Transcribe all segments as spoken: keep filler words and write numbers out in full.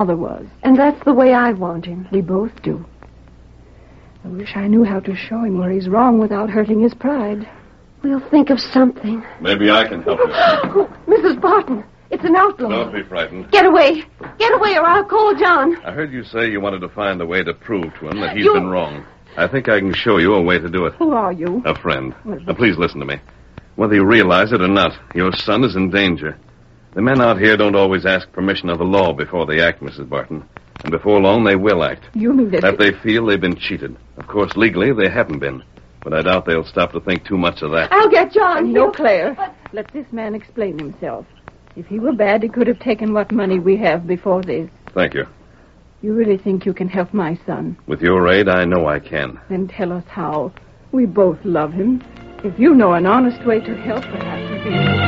father was. And that's the way I want him. We both do. I wish I knew how to show him where he's wrong without hurting his pride. We'll think of something. Maybe I can help you. Oh, Missus Barton, it's an outlaw. Don't be frightened. Get away. Get away or I'll call John. I heard you say you wanted to find a way to prove to him that he's You- been wrong. I think I can show you a way to do it. Who are you? A friend. Now, please listen to me. Whether you realize it or not, your son is in danger. The men out here don't always ask permission of the law before they act, Missus Barton. And before long, they will act. You mean that... If they feel they've been cheated. Of course, legally, they haven't been. But I doubt they'll stop to think too much of that. I'll get John. No, He'll- Claire. Let this man explain himself. If he were bad, he could have taken what money we have before this. Thank you. You really think you can help my son? With your aid, I know I can. Then tell us how. We both love him. If you know an honest way to help, perhaps we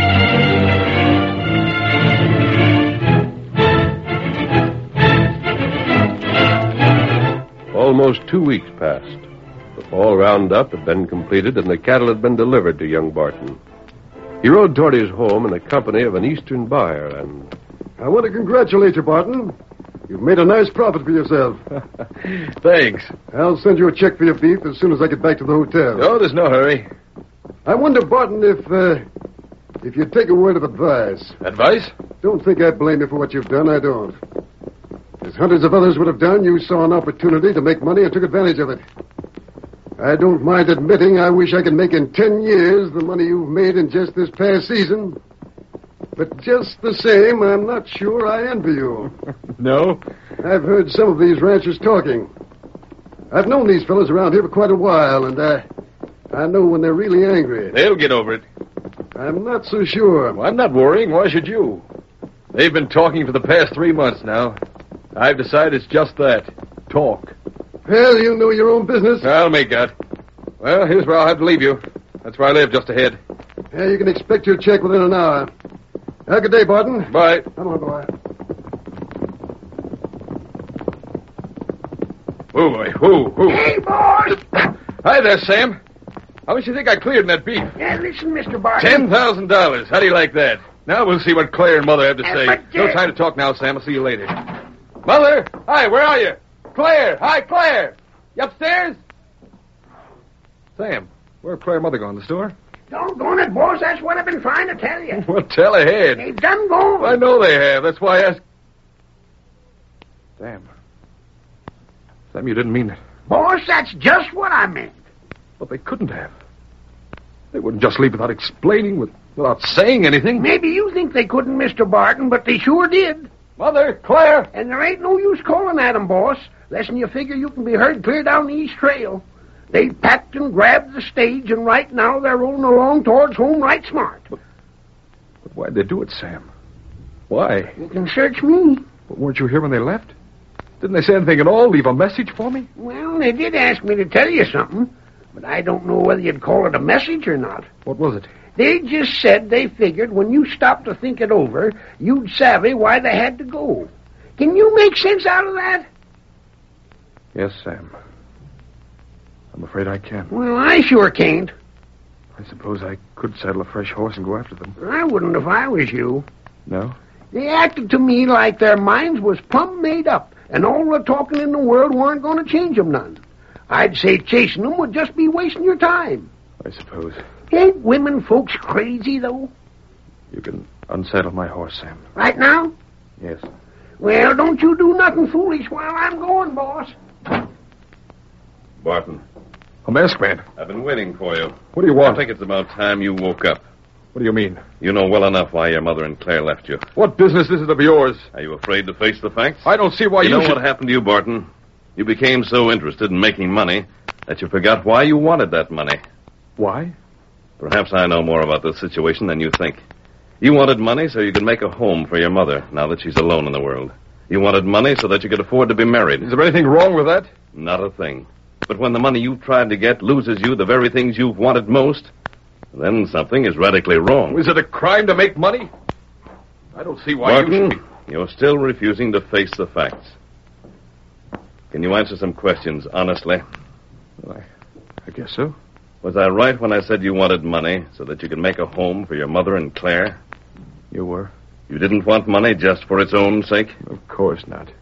can... Almost two weeks passed. The fall roundup had been completed, and the cattle had been delivered to young Barton. He rode toward his home in the company of an eastern buyer, and... I want to congratulate you, Barton. You've made a nice profit for yourself. Thanks. I'll send you a check for your beef as soon as I get back to the hotel. Oh, there's no hurry. I wonder, Barton, if, uh, if you'd take a word of advice. Advice? Don't think I blame you for what you've done. I don't. As hundreds of others would have done, you saw an opportunity to make money and took advantage of it. I don't mind admitting I wish I could make in ten years the money you've made in just this past season. But just the same, I'm not sure I envy you. No? I've heard some of these ranchers talking. I've known these fellows around here for quite a while, and I, I know when they're really angry. They'll get over it. I'm not so sure. Well, I'm not worrying. Why should you? They've been talking for the past three months now. I've decided it's just that. Talk. Well, you know your own business. I'll make that. Well, here's where I'll have to leave you. That's where I live, just ahead. Yeah, you can expect your check within an hour. Have a good day, Barton. Bye. Come on, boy. Whoa, boy. Whoa, whoa. Hey, boys! Hi there, Sam. How much you think I cleared in that beef? Yeah, listen, Mister Barton. Ten thousand dollars. How do you like that? Now we'll see what Claire and Mother have to Uh, say. but, uh, No time to talk now, Sam. I'll see you later. Mother! Hi, where are you? Claire! Hi, Claire! You upstairs? Sam, where Claire and Mother gone? The store? Doggone it, boys. That's what I've been trying to tell you. Well, tell ahead. They've done gone. I know they have. That's why I asked. Sam. Sam, you didn't mean it. Boss, that's just what I meant. But they couldn't have. They wouldn't just leave without explaining, with, without saying anything. Maybe you think they couldn't, Mister Barton, but they sure did. Mother, Claire. And there ain't no use calling at 'em, boss, less'n you figure you can be heard clear down the East Trail. They packed and grabbed the stage, and right now they're rolling along towards home right smart. But, but why'd they do it, Sam? Why? You can search me. But weren't you here when they left? Didn't they say anything at all? Leave a message for me? Well, they did ask me to tell you something, but I don't know whether you'd call it a message or not. What was it? They just said they figured when you stopped to think it over, you'd savvy why they had to go. Can you make sense out of that? Yes, Sam. I'm afraid I can. Well, I sure can't. I suppose I could saddle a fresh horse and go after them. I wouldn't if I was you. No? They acted to me like their minds was plumb made up, and all the talking in the world weren't going to change 'em none. I'd say chasing them would just be wasting your time. I suppose. Ain't women folks crazy, though? You can unsaddle my horse, Sam. Right now? Yes. Well, don't you do nothing foolish while I'm going, boss. Barton, A masked man. I've been waiting for you. What do you I want? think it's about time you woke up. What do you mean? You know well enough why your mother and Claire left you. What business is it of yours? Are you afraid to face the facts? I don't see why you you, know should... what happened to you, Barton? You became so interested in making money that you forgot why you wanted that money. Why? Perhaps I know more about this situation than you think. You wanted money so you could make a home for your mother now that she's alone in the world. You wanted money so that you could afford to be married. Is there anything wrong with that? Not a thing. But when the money you tried to get loses you the very things you've wanted most, then something is radically wrong. Is it a crime to make money? I don't see why Barton, you should be... you're still refusing to face the facts. Can you answer some questions honestly? Well, I, I guess so. Was I right when I said you wanted money so that you could make a home for your mother and Claire? You were? You didn't want money just for its own sake? Of course not.